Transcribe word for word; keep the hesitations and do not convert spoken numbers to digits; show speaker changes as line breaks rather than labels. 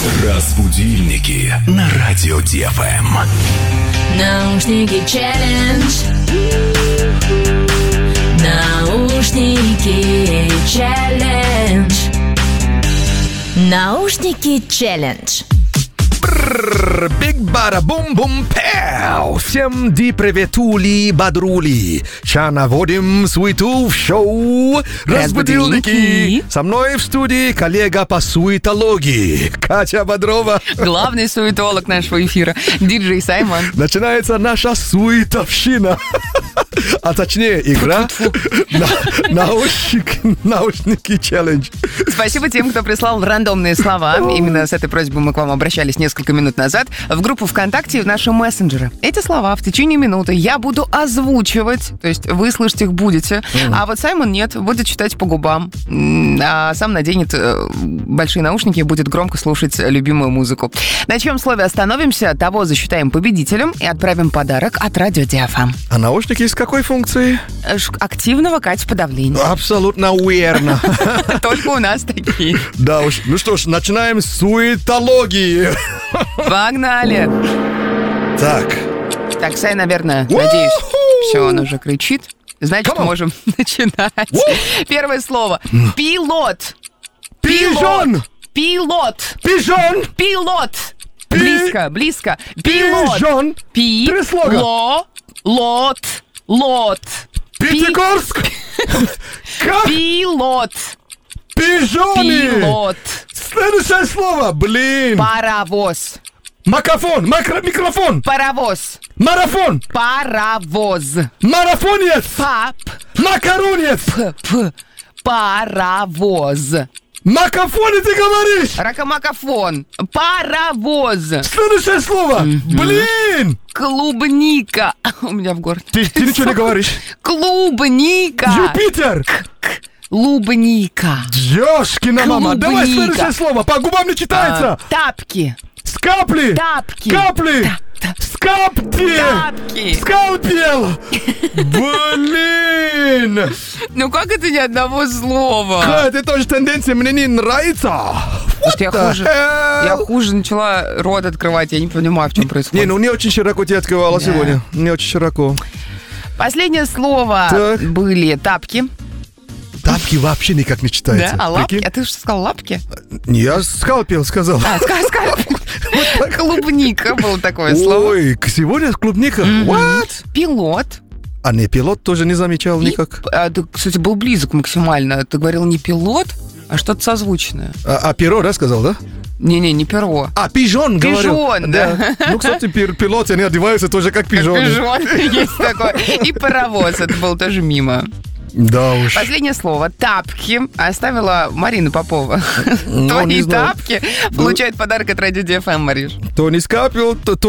Разбудильники на радио ди эф эм.
Наушники челлендж. Наушники челлендж. Наушники челлендж.
Биг бара бум бум пэу. Всем ди приветули, бодрули. Ща наводим суету в шоу Разбудильники. Со мной в студии коллега по суетологии Катя Бодрова.
Главный суетолог нашего эфира диджей Саймон.
Начинается наша суетовщина. А точнее игра на, наушник, наушники челлендж.
Спасибо тем, кто прислал рандомные слова. Именно с этой просьбой мы к вам обращались несколько минут назад в группу ВКонтакте и в наши мессенджеры. Эти слова в течение минуты я буду озвучивать, то есть вы слышать их будете, mm. а вот Саймон нет, будет читать по губам, а сам наденет большие наушники и будет громко слушать любимую музыку. На чьем слове остановимся, того засчитаем победителем и отправим подарок от радио ди эф эм.
А наушники с какой функцией?
Активного, Катя, подавления.
Абсолютно верно.
Только у нас такие.
Да уж. Ну что ж, начинаем с суетологии.
Погнали.
Так.
Так, Сай, наверное, надеюсь, все, он уже кричит. Значит, можем начинать. Первое слово. Пилот.
Пижон.
Пилот.
Пижон.
Пилот. Близко, близко. Пилот.
Пижон.
Пи.
Три слога.
Ло. Лот. Лот.
Пятигорск.
Пилот.
Пижоны.
Пилот.
Следующее слово. Блин.
Паровоз.
Макафон. Макро- микрофон.
Паровоз.
Марафон.
Паровоз.
Марафонец.
Пап.
Макаронец.
П. П. Паровоз.
Макафон, ты говоришь.
Ракомакафон. Паровоз.
Следующее слово. Mm-hmm. Блин.
Клубника. У меня в горле.
Ты, ты ничего не говоришь.
Клубника.
Юпитер.
Клубника.
Ёшкина мама. Давай следующее слово. По губам не читается.
А, тапки.
Скапли.
Тапки.
Капли. Скапти.
Тапки.
Скалпел. Блин.
Ну как это ни одного слова?
Ка, это тоже тенденция мне не нравится.
Может, я хуже, я хуже начала рот открывать, я не понимаю, в чем происходит.
Не, ну не очень широко ты открывала да. сегодня. Не очень широко.
Последнее слово так. были тапки.
Тапки вообще никак не читается.
Да, а лапки? А ты что сказал, лапки?
Я скалпел сказал.
А, скалпел. Клубника было такое слово.
Ой, сегодня клубника? What?
Пилот.
А не пилот тоже не замечал никак.
Ты, кстати, был близок максимально. Ты говорил не пилот, а что-то созвучное.
А, а перо, да, сказал, да?
Не-не, не перо.
А, пижон, говорил.
Пижон, да.
да. Ну, кстати, пилоты, они одеваются тоже как пижоны.
Как пижон, есть такое. И паровоз, это было тоже мимо.
Да уж.
Последнее слово. Тапки. Оставила Марина Попова.
Ну,
Твои тапки получают подарок от радио ди эф эм, Мариш.
То не скапил, то